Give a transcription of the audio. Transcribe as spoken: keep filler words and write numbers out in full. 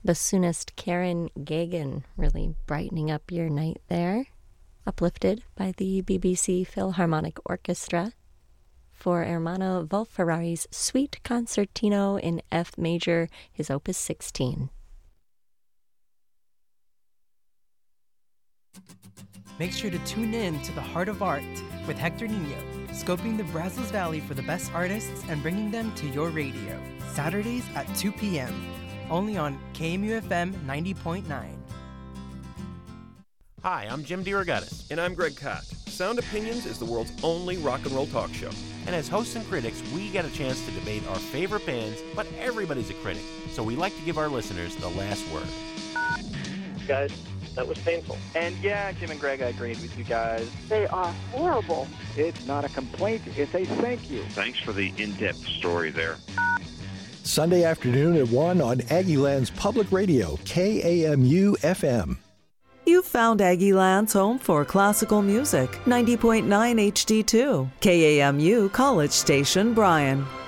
Bassoonist Karen Gagan really brightening up your night there. Uplifted by the B B C Philharmonic Orchestra for Ermanno Wolf-Ferrari's Suite Concertino in F major, his Opus sixteen. Make sure to tune in to The Heart of Art with Hector Nino, scoping the Brazos Valley for the best artists and bringing them to your radio. Saturdays at two p.m. only on K M U F M ninety point nine. Hi, I'm Jim DeRogatis. And I'm Greg Kot. Sound Opinions is the world's only rock and roll talk show. And as hosts and critics, we get a chance to debate our favorite bands, but everybody's a critic, so we like to give our listeners the last word. Guys, that was painful. And yeah, Jim and Greg, I agreed with you guys. They are horrible. It's not a complaint, it's a thank you. Thanks for the in-depth story there. Sunday afternoon at one on Aggieland's Public Radio, K A M U F M. You found Aggieland's home for classical music, ninety point nine H D two, K A M U College Station, Bryan.